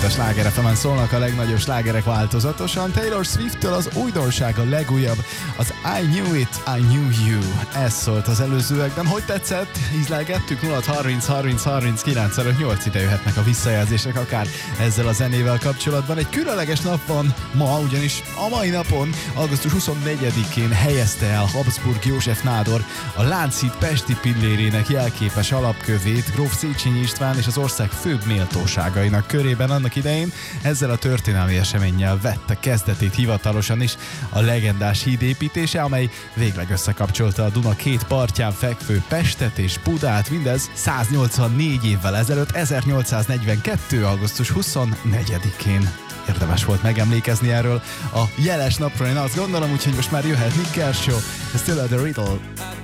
a Sláger FM-en szólnak a legnagyobb slágerek változatosan. Taylor Swift-től az újdonság, a legújabb, az I Knew It, I Knew You. Ez szólt az előzőekben. Hogy tetszett? Ízlelgettük 0-30-30-30-9-8 ide jöhetnek a visszajelzések akár ezzel a zenével kapcsolatban. Egy különleges nap van ma, ugyanis a mai napon, augusztus 24-én helyezte el Habsburg József nádor a Lánchíd pesti pillérének jelképes alapkövét gróf Széchenyi István és az ország főbb méltóságainak körében annak idején. Ezzel a történelmi eseménnyel vette kezdetét hivatalosan is a legendás híd építése, amely végleg összekapcsolta a Duna két partján fekvő Pestet és Budát, mindez 184 évvel ezelőtt, 1842. augusztus 24-én. Érdemes volt megemlékezni erről a jeles napról, én azt gondolom, úgyhogy most már jöhet Nick Kershaw, Still the Riddle.